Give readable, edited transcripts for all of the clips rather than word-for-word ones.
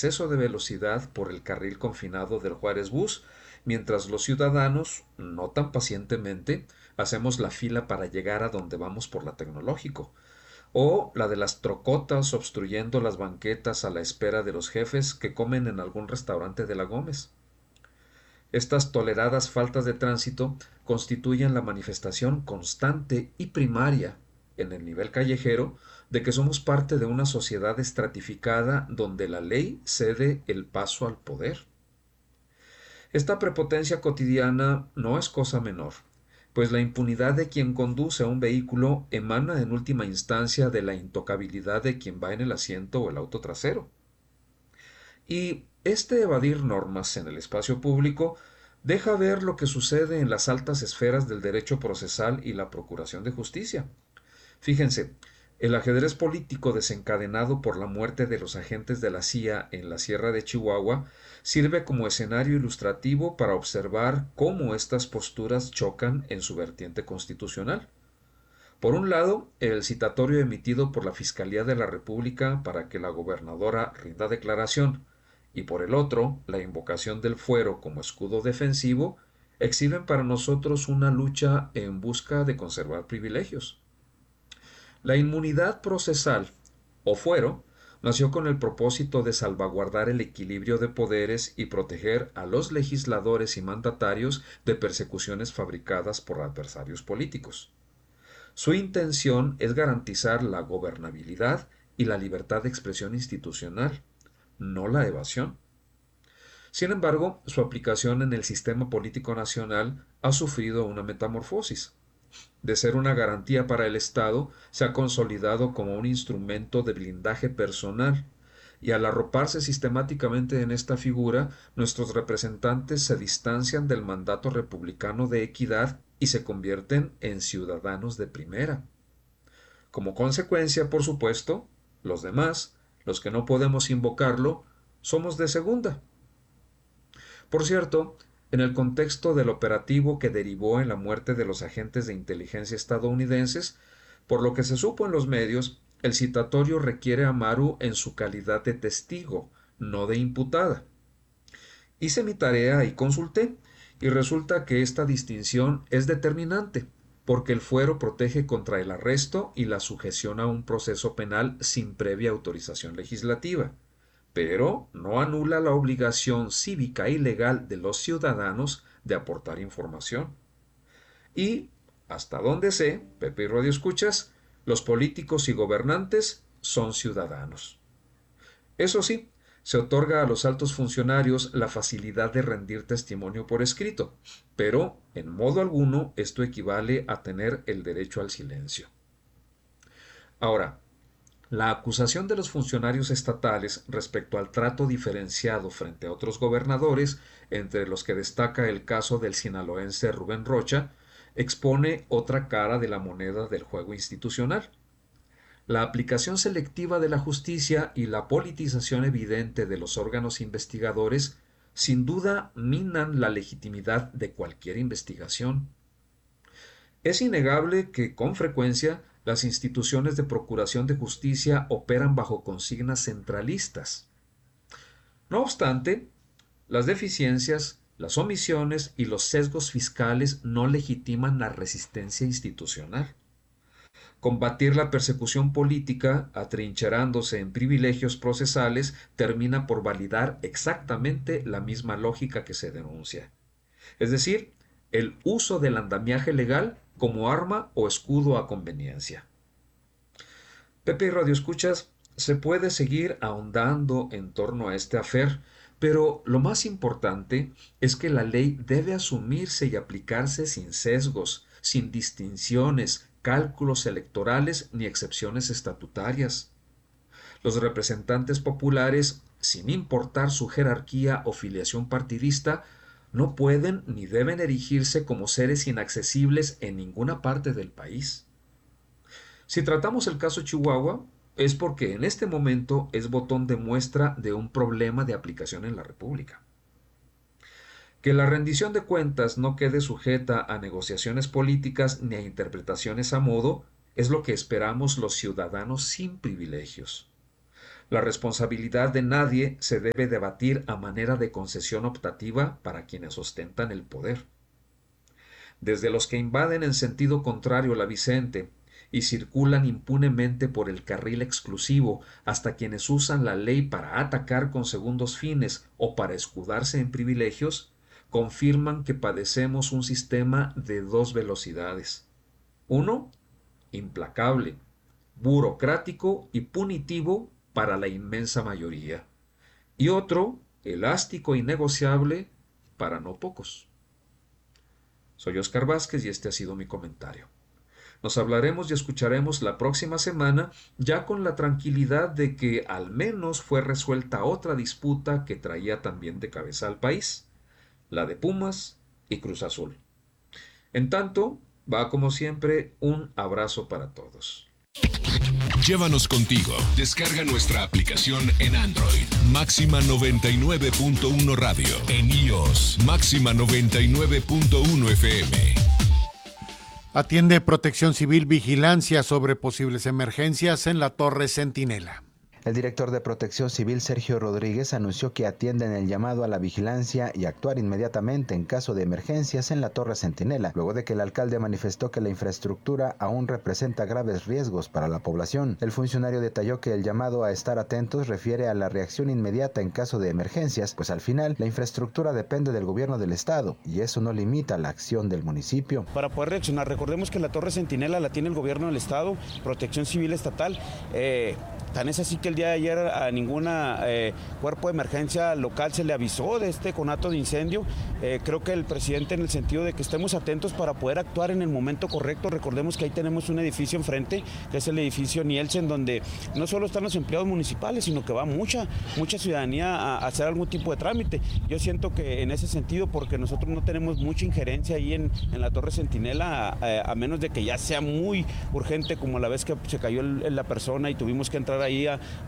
exceso de velocidad por el carril confinado del Juárez Bus, mientras los ciudadanos, no tan pacientemente, hacemos la fila para llegar a donde vamos por la Tecnológico, o la de las trocotas obstruyendo las banquetas a la espera de los jefes que comen en algún restaurante de la Gómez. Estas toleradas faltas de tránsito constituyen la manifestación constante y primaria en el nivel callejero de que somos parte de una sociedad estratificada donde la ley cede el paso al poder. Esta prepotencia cotidiana no es cosa menor, pues la impunidad de quien conduce un vehículo emana en última instancia de la intocabilidad de quien va en el asiento o el auto trasero. Y este evadir normas en el espacio público deja ver lo que sucede en las altas esferas del derecho procesal y la procuración de justicia. Fíjense, el ajedrez político desencadenado por la muerte de los agentes de la CIA en la Sierra de Chihuahua sirve como escenario ilustrativo para observar cómo estas posturas chocan en su vertiente constitucional. Por un lado, el citatorio emitido por la Fiscalía de la República para que la gobernadora rinda declaración, y por el otro, la invocación del fuero como escudo defensivo, exhiben para nosotros una lucha en busca de conservar privilegios. La inmunidad procesal, o fuero, nació con el propósito de salvaguardar el equilibrio de poderes y proteger a los legisladores y mandatarios de persecuciones fabricadas por adversarios políticos. Su intención es garantizar la gobernabilidad y la libertad de expresión institucional, no la evasión. Sin embargo, su aplicación en el sistema político nacional ha sufrido una metamorfosis. De ser una garantía para el Estado, se ha consolidado como un instrumento de blindaje personal, y al arroparse sistemáticamente en esta figura, nuestros representantes se distancian del mandato republicano de equidad y se convierten en ciudadanos de primera. Como consecuencia, por supuesto, los demás, los que no podemos invocarlo, somos de segunda. Por cierto, en el contexto del operativo que derivó en la muerte de los agentes de inteligencia estadounidenses, por lo que se supo en los medios, el citatorio requiere a Maru en su calidad de testigo, no de imputada. Hice mi tarea y consulté, y resulta que esta distinción es determinante, porque el fuero protege contra el arresto y la sujeción a un proceso penal sin previa autorización legislativa, pero no anula la obligación cívica y legal de los ciudadanos de aportar información. Y, hasta donde sé, Pepe y Radio Escuchas, los políticos y gobernantes son ciudadanos. Eso sí, se otorga a los altos funcionarios la facilidad de rendir testimonio por escrito, pero en modo alguno esto equivale a tener el derecho al silencio. Ahora, la acusación de los funcionarios estatales respecto al trato diferenciado frente a otros gobernadores, entre los que destaca el caso del sinaloense Rubén Rocha, expone otra cara de la moneda del juego institucional. La aplicación selectiva de la justicia y la politización evidente de los órganos investigadores sin duda minan la legitimidad de cualquier investigación. Es innegable que, con frecuencia, las instituciones de procuración de justicia operan bajo consignas centralistas. No obstante, las deficiencias, las omisiones y los sesgos fiscales no legitiman la resistencia institucional. Combatir la persecución política, atrincherándose en privilegios procesales, termina por validar exactamente la misma lógica que se denuncia. Es decir, el uso del andamiaje legal como arma o escudo a conveniencia. Pepe y Radio Escuchas, se puede seguir ahondando en torno a este afer, pero lo más importante es que la ley debe asumirse y aplicarse sin sesgos, sin distinciones, cálculos electorales ni excepciones estatutarias. Los representantes populares, sin importar su jerarquía o filiación partidista, no pueden ni deben erigirse como seres inaccesibles en ninguna parte del país. Si tratamos el caso Chihuahua, es porque en este momento es botón de muestra de un problema de aplicación en la República. Que la rendición de cuentas no quede sujeta a negociaciones políticas ni a interpretaciones a modo es lo que esperamos los ciudadanos sin privilegios. La responsabilidad de nadie se debe debatir a manera de concesión optativa para quienes ostentan el poder. Desde los que invaden en sentido contrario la Vicente y circulan impunemente por el carril exclusivo hasta quienes usan la ley para atacar con segundos fines o para escudarse en privilegios, confirman que padecemos un sistema de dos velocidades. Uno, implacable, burocrático y punitivo para la inmensa mayoría. Y otro, elástico y negociable para no pocos. Soy Oscar Vázquez y este ha sido mi comentario. Nos hablaremos y escucharemos la próxima semana, ya con la tranquilidad de que al menos fue resuelta otra disputa que traía también de cabeza al país, la de Pumas y Cruz Azul. En tanto, va como siempre un abrazo para todos. Llévanos contigo. Descarga nuestra aplicación en Android. Máxima 99.1 Radio. En iOS. Máxima 99.1 FM. Atiende Protección Civil vigilancia sobre posibles emergencias en la Torre Centinela. El director de Protección Civil, Sergio Rodríguez, anunció que atienden el llamado a la vigilancia y actuar inmediatamente en caso de emergencias en la Torre Centinela, luego de que el alcalde manifestó que la infraestructura aún representa graves riesgos para la población. El funcionario detalló que el llamado a estar atentos refiere a la reacción inmediata en caso de emergencias, pues al final la infraestructura depende del gobierno del estado y eso no limita la acción del municipio. Para poder reaccionar, recordemos que la Torre Centinela la tiene el gobierno del estado, Protección Civil estatal. Tan es así que el día de ayer a ninguna cuerpo de emergencia local se le avisó de este conato de incendio. Creo que el presidente, en el sentido de que estemos atentos para poder actuar en el momento correcto. Recordemos que ahí tenemos un edificio enfrente, que es el edificio Nielsen, donde no solo están los empleados municipales, sino que va mucha ciudadanía a hacer algún tipo de trámite. Yo siento que en ese sentido, porque nosotros no tenemos mucha injerencia ahí en la Torre Centinela, a menos de que ya sea muy urgente, como la vez que se cayó la persona y tuvimos que entrar ahí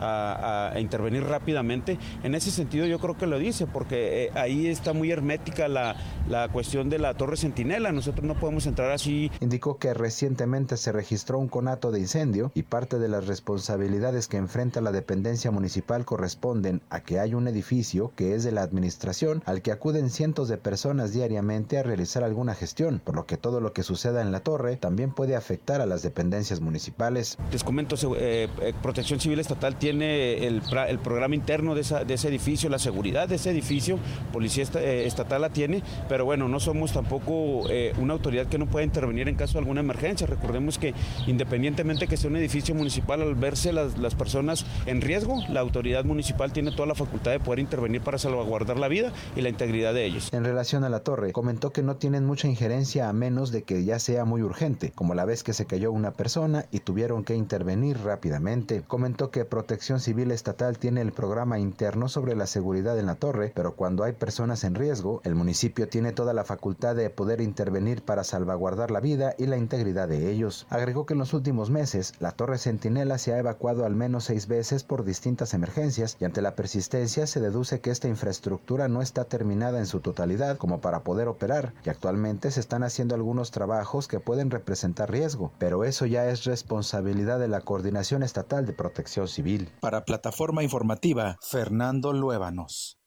a intervenir rápidamente. En ese sentido yo creo que lo dice, porque ahí está muy hermética la cuestión de la Torre Centinela. Nosotros no podemos entrar así. Indicó que recientemente se registró un conato de incendio y parte de las responsabilidades que enfrenta la dependencia municipal corresponden a que hay un edificio que es de la administración al que acuden cientos de personas diariamente a realizar alguna gestión, por lo que todo lo que suceda en la torre también puede afectar a las dependencias municipales. Les comento, Protección Civil Estatal tiene el programa interno de ese edificio, la seguridad de ese edificio, Policía Estatal la tiene, pero bueno, no somos tampoco una autoridad que no pueda intervenir en caso de alguna emergencia. Recordemos que independientemente que sea un edificio municipal, al verse las personas en riesgo, la autoridad municipal tiene toda la facultad de poder intervenir para salvaguardar la vida y la integridad de ellos. En relación a la torre, comentó que no tienen mucha injerencia a menos de que ya sea muy urgente, como la vez que se cayó una persona y tuvieron que intervenir rápidamente. Comentó que Protección Civil Estatal tiene el programa interno sobre la seguridad en la torre, pero cuando hay personas en riesgo, el municipio tiene toda la facultad de poder intervenir para salvaguardar la vida y la integridad de ellos. Agregó que en los últimos meses, la Torre Centinela se ha evacuado al menos 6 veces por distintas emergencias y ante la persistencia se deduce que esta infraestructura no está terminada en su totalidad como para poder operar y actualmente se están haciendo algunos trabajos que pueden representar riesgo, pero eso ya es responsabilidad de la Coordinación Estatal de Protección Civil. Para Plataforma Informativa, Fernando Luébanos.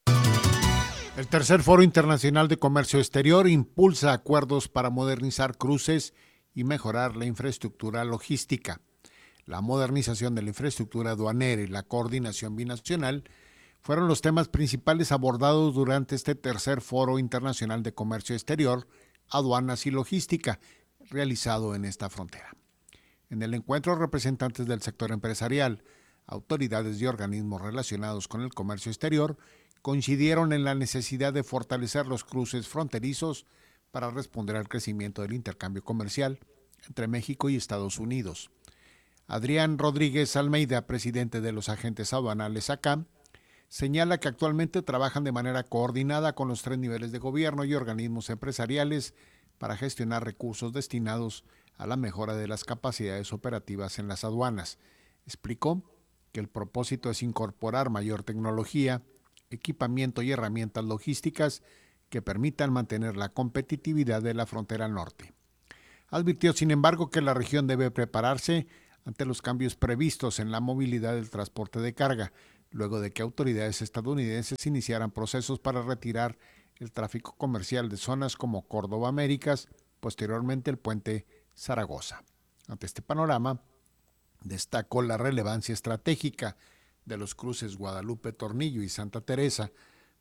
El tercer Foro Internacional de Comercio Exterior impulsa acuerdos para modernizar cruces y mejorar la infraestructura logística. La modernización de la infraestructura aduanera y la coordinación binacional fueron los temas principales abordados durante este tercer Foro Internacional de Comercio Exterior, Aduanas y Logística, realizado en esta frontera. En el encuentro, representantes del sector empresarial, autoridades y organismos relacionados con el comercio exterior coincidieron en la necesidad de fortalecer los cruces fronterizos para responder al crecimiento del intercambio comercial entre México y Estados Unidos. Adrián Rodríguez Almeida, presidente de los agentes aduanales ACAM, señala que actualmente trabajan de manera coordinada con los 3 niveles de gobierno y organismos empresariales para gestionar recursos destinados a la mejora de las capacidades operativas en las aduanas. Explicó que el propósito es incorporar mayor tecnología, equipamiento y herramientas logísticas que permitan mantener la competitividad de la frontera norte. Advirtió, sin embargo, que la región debe prepararse ante los cambios previstos en la movilidad del transporte de carga, luego de que autoridades estadounidenses iniciaran procesos para retirar el tráfico comercial de zonas como Córdoba Américas, posteriormente el puente Zaragoza. Ante este panorama, destacó la relevancia estratégica de los cruces Guadalupe Tornillo y Santa Teresa,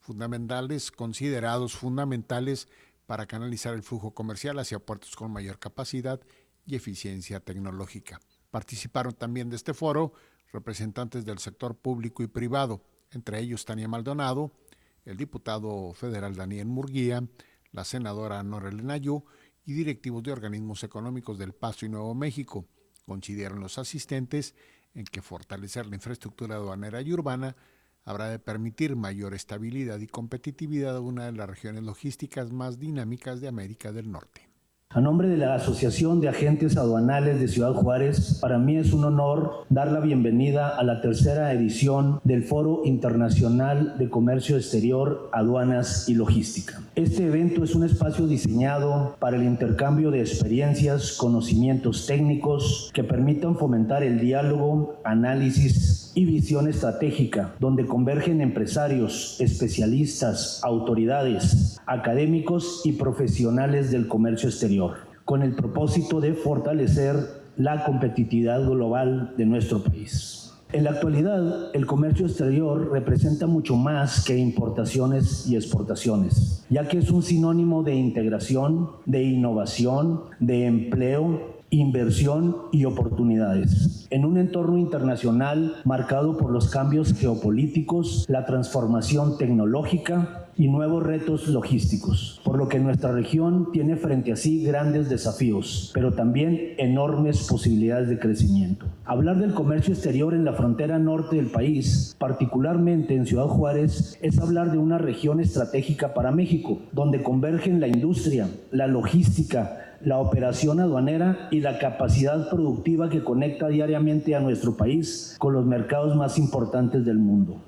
considerados fundamentales para canalizar el flujo comercial hacia puertos con mayor capacidad y eficiencia tecnológica. Participaron también de este foro representantes del sector público y privado, entre ellos Tania Maldonado, el diputado federal Daniel Murguía, la senadora Nora Elena Yu y directivos de organismos económicos del Paso y Nuevo México. Coincidieron los asistentes en que fortalecer la infraestructura aduanera y urbana habrá de permitir mayor estabilidad y competitividad a una de las regiones logísticas más dinámicas de América del Norte. A nombre de la Asociación de Agentes Aduanales de Ciudad Juárez, para mí es un honor dar la bienvenida a la tercera edición del Foro Internacional de Comercio Exterior, Aduanas y Logística. Este evento es un espacio diseñado para el intercambio de experiencias, conocimientos técnicos que permitan fomentar el diálogo, análisis y visión estratégica, donde convergen empresarios, especialistas, autoridades, académicos y profesionales del comercio exterior, con el propósito de fortalecer la competitividad global de nuestro país. En la actualidad, el comercio exterior representa mucho más que importaciones y exportaciones, ya que es un sinónimo de integración, de innovación, de empleo, inversión y oportunidades. En un entorno internacional marcado por los cambios geopolíticos, la transformación tecnológica y nuevos retos logísticos, por lo que nuestra región tiene frente a sí grandes desafíos, pero también enormes posibilidades de crecimiento. Hablar del comercio exterior en la frontera norte del país, particularmente en Ciudad Juárez, es hablar de una región estratégica para México, donde convergen la industria, la logística, la operación aduanera y la capacidad productiva que conecta diariamente a nuestro país con los mercados más importantes del mundo.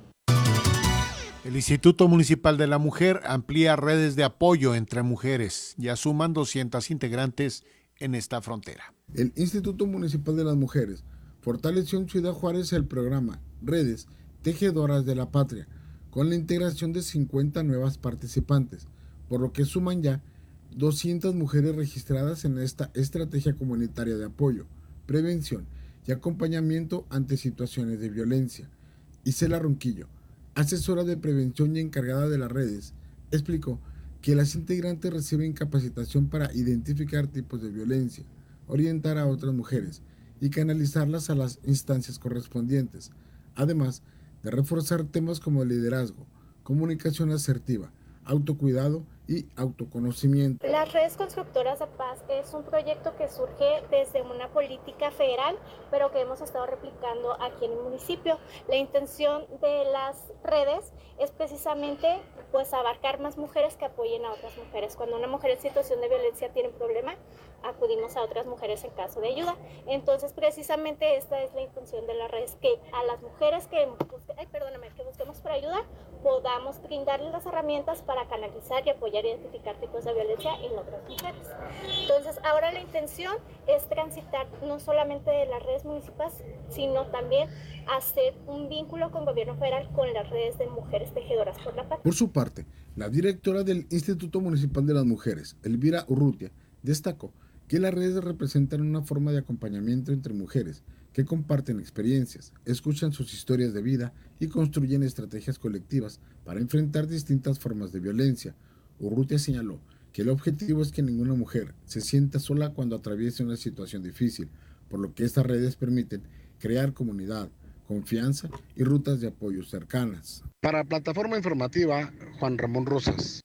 El Instituto Municipal de la Mujer amplía redes de apoyo entre mujeres. Ya suman 200 integrantes en esta frontera. El Instituto Municipal de las Mujeres fortaleció en Ciudad Juárez el programa Redes Tejedoras de la Patria, con la integración de 50 nuevas participantes, por lo que suman ya 200 mujeres registradas en esta estrategia comunitaria de apoyo, prevención y acompañamiento ante situaciones de violencia. Isela Ronquillo, asesora de prevención y encargada de las redes, explicó que las integrantes reciben capacitación para identificar tipos de violencia, orientar a otras mujeres y canalizarlas a las instancias correspondientes, además de reforzar temas como liderazgo, comunicación asertiva, autocuidado y autoconocimiento. Las redes constructoras de paz es un proyecto que surge desde una política federal, pero que hemos estado replicando aquí en el municipio. La intención de las redes es precisamente abarcar más mujeres que apoyen a otras mujeres. Cuando una mujer en situación de violencia tiene un problema, acudimos a otras mujeres en caso de ayuda. Entonces, precisamente esta es la intención de las redes, que a las mujeres que busquemos por ayuda, podamos brindarles las herramientas para canalizar y apoyar e identificar tipos de violencia en otras mujeres. Entonces, ahora la intención es transitar no solamente de las redes municipales, sino también hacer un vínculo con gobierno federal con las redes de mujeres tejedoras por la patria. Por su parte, la directora del Instituto Municipal de las Mujeres, Elvira Urrutia, destacó que las redes representan una forma de acompañamiento entre mujeres que comparten experiencias, escuchan sus historias de vida y construyen estrategias colectivas para enfrentar distintas formas de violencia. Urrutia señaló que el objetivo es que ninguna mujer se sienta sola cuando atraviese una situación difícil, por lo que estas redes permiten crear comunidad, confianza y rutas de apoyo cercanas. Para Plataforma Informativa, Juan Ramón Rosas.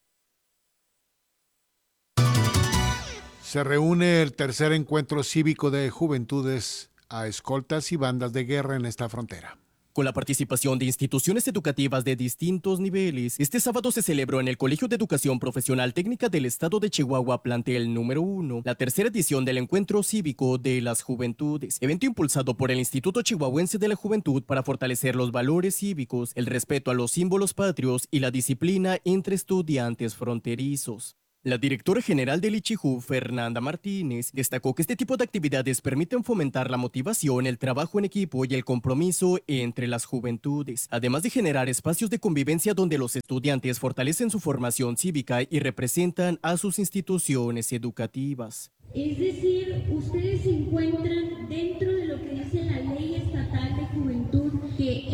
Se reúne el tercer encuentro cívico de juventudes a escoltas y bandas de guerra en esta frontera. Con la participación de instituciones educativas de distintos niveles, este sábado se celebró en el Colegio de Educación Profesional Técnica del Estado de Chihuahua, plantel número 1, la tercera edición del Encuentro Cívico de las Juventudes, evento impulsado por el Instituto Chihuahuense de la Juventud para fortalecer los valores cívicos, el respeto a los símbolos patrios y la disciplina entre estudiantes fronterizos. La directora general del ICHIJU, Fernanda Martínez, destacó que este tipo de actividades permiten fomentar la motivación, el trabajo en equipo y el compromiso entre las juventudes, además de generar espacios de convivencia donde los estudiantes fortalecen su formación cívica y representan a sus instituciones educativas. Es decir, ustedes se encuentran dentro de lo que dice la Ley Estatal de Juventud, que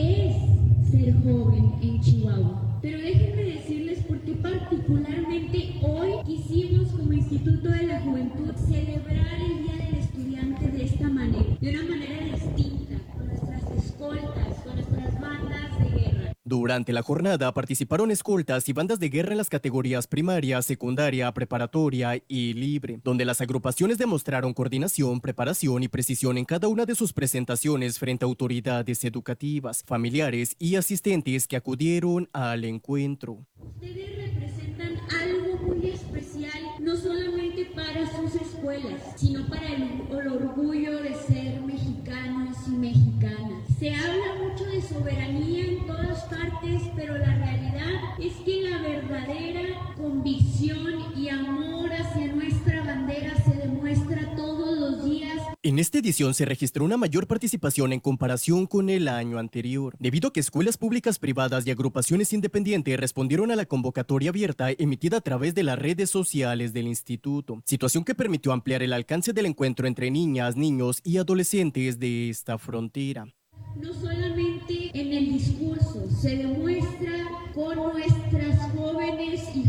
es ser joven en Chihuahua. Pero déjenme decirles por qué particularmente hoy quisimos como Instituto de la Juventud celebrar el Día del Estudiante de esta manera, de una manera distinta, con nuestras escoltas, con nuestras bandas de guerra. Durante la jornada participaron escoltas y bandas de guerra en las categorías primaria, secundaria, preparatoria y libre, donde las agrupaciones demostraron coordinación, preparación y precisión en cada una de sus presentaciones frente a autoridades educativas, familiares y asistentes que acudieron al encuentro. Ustedes representan algo muy especial, no solamente para sus escuelas, sino para el orgullo de ser mexicanos y mexicanas. Se habla mucho de soberanía en todas partes, pero la realidad es que la verdadera convicción y amor hacia nuestra bandera se demuestra todos los días. En esta edición se registró una mayor participación en comparación con el año anterior, debido a que escuelas públicas, privadas y agrupaciones independientes respondieron a la convocatoria abierta emitida a través de las redes sociales del instituto, situación que permitió ampliar el alcance del encuentro entre niñas, niños y adolescentes de esta frontera. No solamente en el discurso, se demuestra con nuestras jóvenes y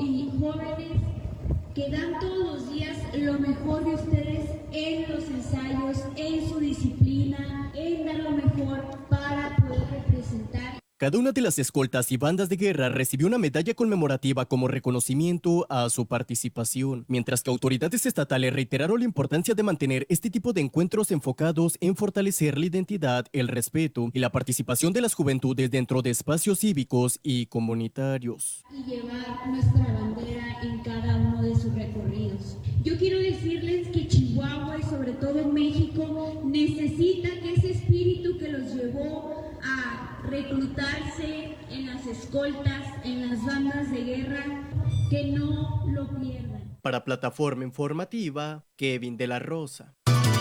jóvenes que dan todos los días lo mejor de ustedes en los ensayos, en su disciplina, en dar lo mejor para poder representar. Cada una de las escoltas y bandas de guerra recibió una medalla conmemorativa como reconocimiento a su participación, mientras que autoridades estatales reiteraron la importancia de mantener este tipo de encuentros enfocados en fortalecer la identidad, el respeto y la participación de las juventudes dentro de espacios cívicos y comunitarios. Y llevar nuestra bandera en cada uno de sus recorridos. Yo quiero decirles que Chihuahua y sobre todo México necesita que ese espíritu que los llevó a reclutarse en las escoltas, en las bandas de guerra, que no lo pierdan. Para Plataforma Informativa, Kevin de la Rosa.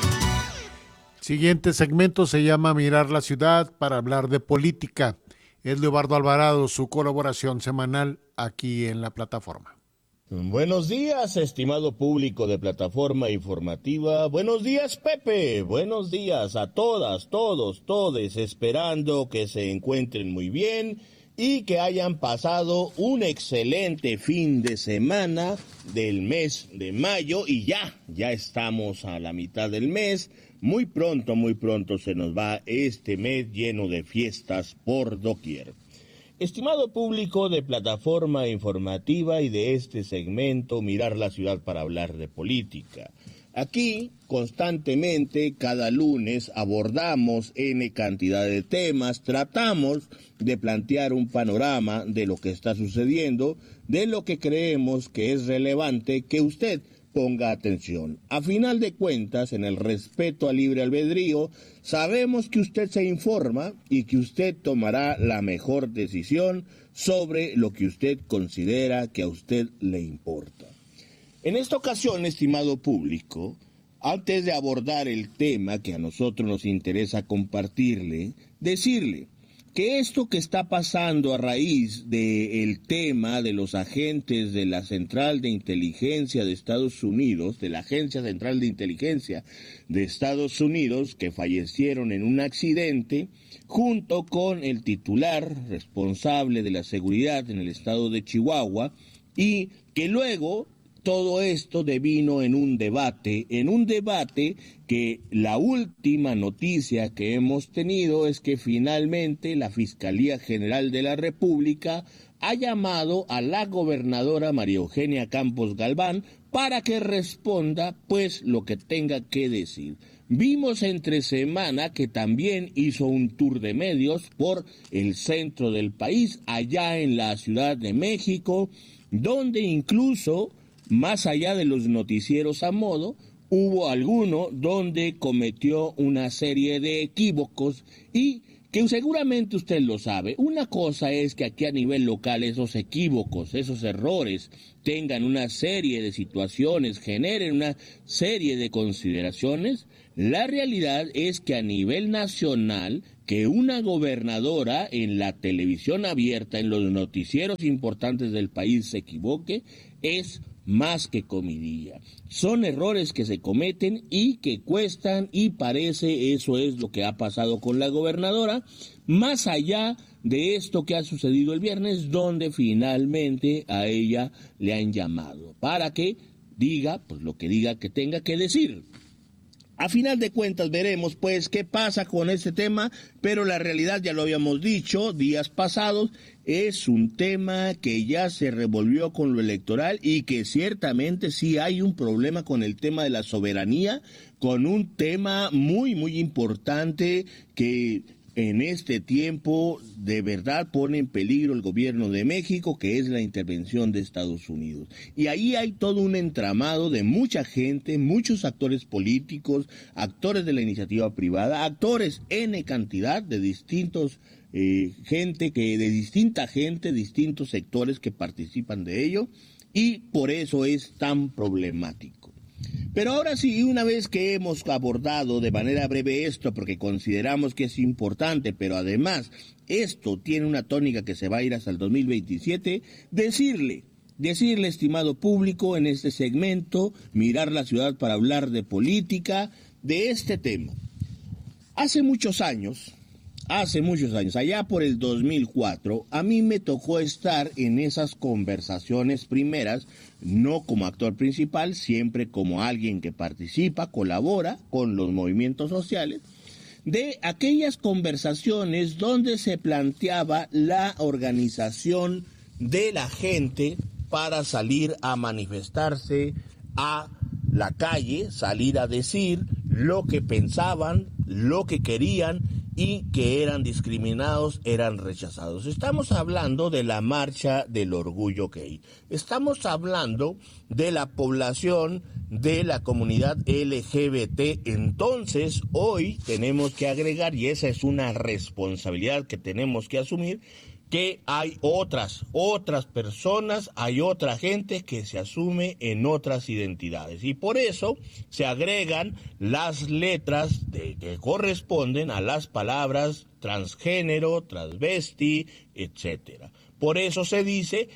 Siguiente segmento se llama Mirar la Ciudad para hablar de política. Es Leobardo Alvarado, su colaboración semanal aquí en la plataforma. Buenos días, estimado público de Plataforma Informativa. Buenos días, Pepe. Buenos días a todas, todos, todes, esperando que se encuentren muy bien y que hayan pasado un excelente fin de semana del mes de mayo y ya estamos a la mitad del mes. Muy pronto se nos va este mes lleno de fiestas por doquier. Estimado público de Plataforma Informativa y de este segmento Mirar la Ciudad para hablar de política. Aquí, constantemente, cada lunes, abordamos N cantidad de temas, tratamos de plantear un panorama de lo que está sucediendo, de lo que creemos que es relevante que usted ponga atención. A final de cuentas, en el respeto al libre albedrío, sabemos que usted se informa y que usted tomará la mejor decisión sobre lo que usted considera que a usted le importa. En esta ocasión, estimado público, antes de abordar el tema que a nosotros nos interesa compartirle, decirle que esto que está pasando a raíz del tema de los agentes de la Central de Inteligencia de Estados Unidos, de la Agencia Central de Inteligencia de Estados Unidos, que fallecieron en un accidente, junto con el titular responsable de la seguridad en el estado de Chihuahua, y que luego todo esto devino en un debate que la última noticia que hemos tenido es que finalmente la Fiscalía General de la República ha llamado a la gobernadora María Eugenia Campos Galván para que responda pues lo que tenga que decir. Vimos entre semana que también hizo un tour de medios por el centro del país, allá en la Ciudad de México, donde incluso, más allá de los noticieros a modo, hubo alguno donde cometió una serie de equívocos y que seguramente usted lo sabe. Una cosa es que aquí a nivel local esos equívocos, esos errores, tengan una serie de situaciones, generen una serie de consideraciones. La realidad es que a nivel nacional, que una gobernadora en la televisión abierta, en los noticieros importantes del país se equivoque, es más que comidilla. Son errores que se cometen y que cuestan, y parece eso es lo que ha pasado con la gobernadora, más allá de esto que ha sucedido el viernes, donde finalmente a ella le han llamado para que diga pues lo que diga que tenga que decir. A final de cuentas veremos pues qué pasa con este tema, pero la realidad, ya lo habíamos dicho días pasados, es un tema que ya se revolvió con lo electoral y que ciertamente sí hay un problema con el tema de la soberanía, con un tema muy muy importante que en este tiempo de verdad pone en peligro el gobierno de México, que es la intervención de Estados Unidos. Y ahí hay todo un entramado de mucha gente, muchos actores políticos, actores de la iniciativa privada, actores N cantidad de distintos distintos sectores que participan de ello, y por eso es tan problemático. Pero ahora sí, una vez que hemos abordado de manera breve esto, porque consideramos que es importante, pero además esto tiene una tónica que se va a ir hasta el 2027, decirle, estimado público, en este segmento, Mirar la Ciudad para hablar de política, de este tema. Hace muchos años, allá por el 2004, a mí me tocó estar en esas conversaciones primeras, no como actor principal, siempre como alguien que participa, colabora con los movimientos sociales, de aquellas conversaciones donde se planteaba la organización de la gente para salir a manifestarse a la calle, salir a decir lo que pensaban, lo que querían, y que eran discriminados, eran rechazados. Estamos hablando de la marcha del orgullo gay. Estamos hablando de la población de la comunidad LGBT. Entonces, hoy tenemos que agregar, y esa es una responsabilidad que tenemos que asumir, que hay otras personas, hay otra gente que se asume en otras identidades. Y por eso se agregan las letras que corresponden a las palabras transgénero, transvesti, etcétera. Por eso se dice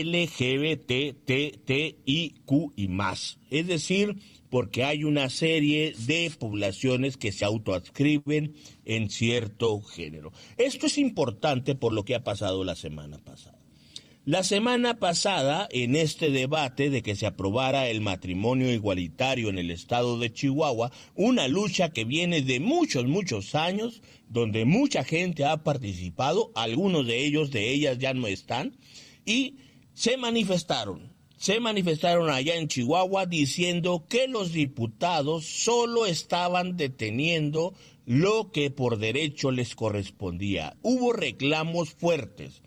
LGBTTIQ y más. Es decir, porque hay una serie de poblaciones que se autoadscriben en cierto género. Esto es importante por lo que ha pasado la semana pasada. La semana pasada, en este debate de que se aprobara el matrimonio igualitario en el estado de Chihuahua, una lucha que viene de muchos años, donde mucha gente ha participado, algunos de ellas ya no están, y se manifestaron allá en Chihuahua diciendo que los diputados solo estaban deteniendo lo que por derecho les correspondía. Hubo reclamos fuertes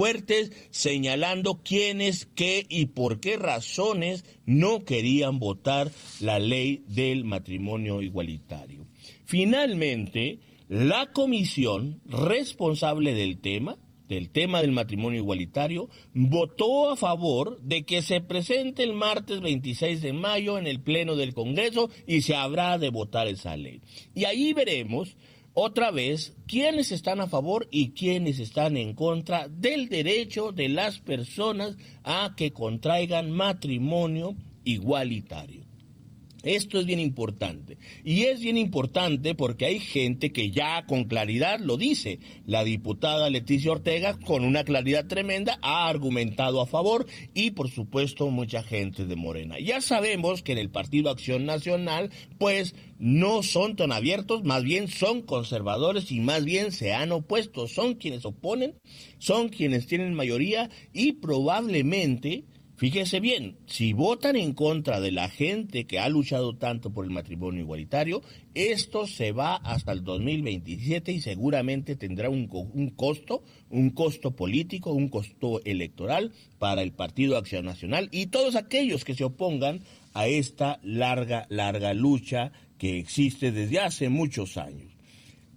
señalando quiénes, qué y por qué razones no querían votar la ley del matrimonio igualitario. Finalmente, la comisión responsable del tema del matrimonio igualitario, votó a favor de que se presente el martes 26 de mayo en el Pleno del Congreso y se habrá de votar esa ley. Y ahí veremos otra vez quiénes están a favor y quiénes están en contra del derecho de las personas a que contraigan matrimonio igualitario. Esto es bien importante, y es bien importante porque hay gente que ya con claridad lo dice. La diputada Leticia Ortega, con una claridad tremenda, ha argumentado a favor, y por supuesto mucha gente de Morena. Ya sabemos que en el Partido Acción Nacional, pues no son tan abiertos, más bien son conservadores y más bien se han opuesto. Son quienes oponen, son quienes tienen mayoría y probablemente... Fíjese bien, si votan en contra de la gente que ha luchado tanto por el matrimonio igualitario, esto se va hasta el 2027 y seguramente tendrá un costo político, un costo electoral para el Partido Acción Nacional y todos aquellos que se opongan a esta larga lucha que existe desde hace muchos años.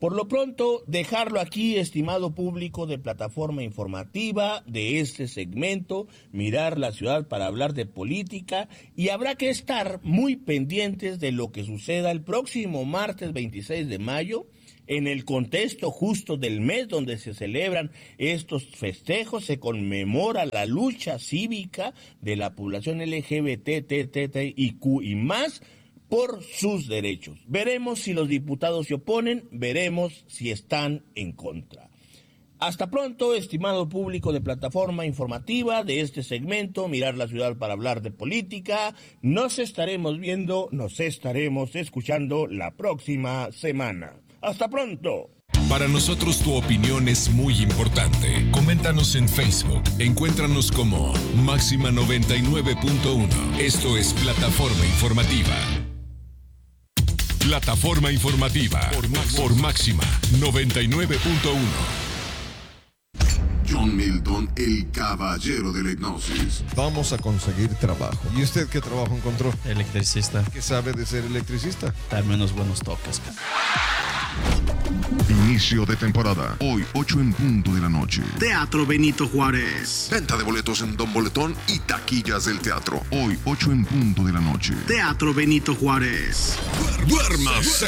Por lo pronto, dejarlo aquí, estimado público de Plataforma Informativa, de este segmento, mirar la ciudad para hablar de política, y habrá que estar muy pendientes de lo que suceda el próximo martes 26 de mayo, en el contexto justo del mes donde se celebran estos festejos. Se conmemora la lucha cívica de la población LGBTTIQ y más por sus derechos. Veremos si los diputados se oponen, veremos si están en contra. Hasta pronto, estimado público de Plataforma Informativa, de este segmento, mirar la ciudad para hablar de política. Nos estaremos viendo, nos estaremos escuchando la próxima semana. ¡Hasta pronto! Para nosotros tu opinión es muy importante. Coméntanos en Facebook. Encuéntranos como Máxima 99.1. Esto es Plataforma Informativa. Plataforma Informativa por Máxima 99.1. John Milton, el caballero de la hipnosis. Vamos a conseguir trabajo. ¿Y usted qué trabajo encontró? Electricista. ¿Qué sabe de ser electricista? Darme unos buenos toques. Inicio de temporada. Hoy, 8 en punto de la noche. Teatro Benito Juárez. Venta de boletos en Don Boletón y taquillas del teatro. Hoy, 8 en punto de la noche. Teatro Benito Juárez. ¡Duérmase!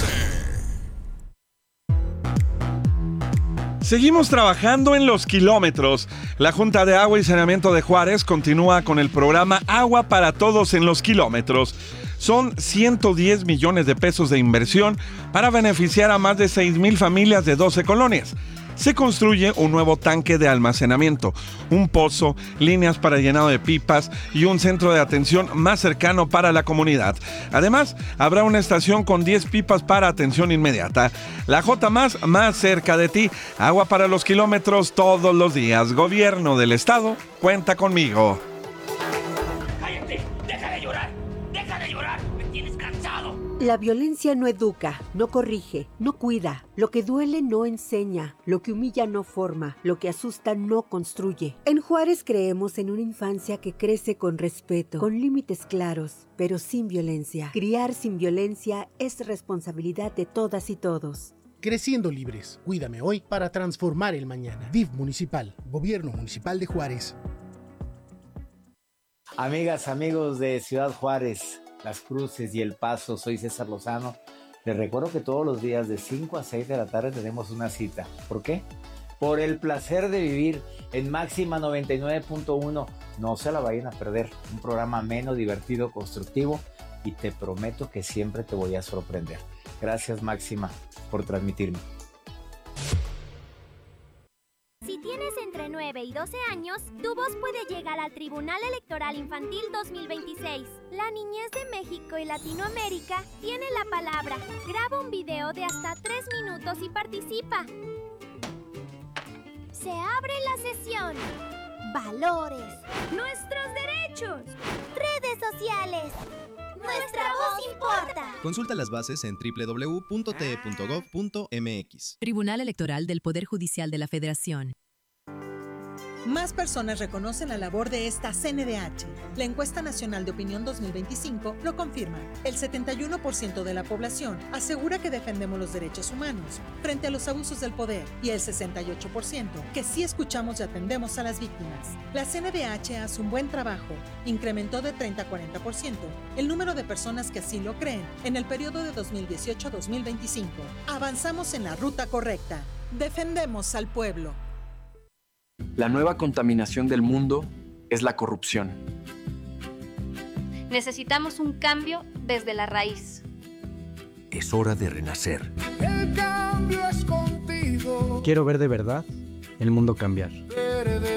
Seguimos trabajando en los kilómetros. La Junta de Agua y Saneamiento de Juárez continúa con el programa Agua para Todos en los Kilómetros. Son 110 millones de pesos de inversión para beneficiar a más de 6,000 familias de 12 colonias. Se construye un nuevo tanque de almacenamiento, un pozo, líneas para llenado de pipas y un centro de atención más cercano para la comunidad. Además, habrá una estación con 10 pipas para atención inmediata. La J+, más cerca de ti. Agua para los kilómetros todos los días. Gobierno del Estado, cuenta conmigo. ¡Cállate! ¡Deja de llorar! ¡Deja de llorar! ¡Me tienes cansado! La violencia no educa, no corrige, no cuida. Lo que duele no enseña, lo que humilla no forma, lo que asusta no construye. En Juárez creemos en una infancia que crece con respeto, con límites claros, pero sin violencia. Criar sin violencia es responsabilidad de todas y todos. Creciendo libres, cuídame hoy para transformar el mañana. DIF Municipal, Gobierno Municipal de Juárez. Amigas, amigos de Ciudad Juárez, Las Cruces y El Paso, soy César Lozano. Les recuerdo que todos los días de 5 a 6 de la tarde tenemos una cita. ¿Por qué? Por el placer de vivir en Máxima 99.1. No se la vayan a perder. Un programa ameno, divertido, constructivo, y te prometo que siempre te voy a sorprender. Gracias, Máxima, por transmitirme. Si tienes entre 9 y 12 años, tu voz puede llegar al Tribunal Electoral Infantil 2026. La niñez de México y Latinoamérica tiene la palabra. Graba un video de hasta 3 minutos y participa. Se abre la sesión. Valores. Nuestros derechos. Redes sociales. Nuestra voz importa. Consulta las bases en www.te.gov.mx. Tribunal Electoral del Poder Judicial de la Federación. Más personas reconocen la labor de esta CNDH. La Encuesta Nacional de Opinión 2025 lo confirma. El 71% de la población asegura que defendemos los derechos humanos frente a los abusos del poder y el 68% que sí escuchamos y atendemos a las víctimas. La CNDH hace un buen trabajo. Incrementó de 30 a 40% el número de personas que así lo creen en el periodo de 2018 a 2025. Avanzamos en la ruta correcta. Defendemos al pueblo. La nueva contaminación del mundo es la corrupción. Necesitamos un cambio desde la raíz. Es hora de renacer. El cambio es contigo. Quiero ver de verdad el mundo cambiar.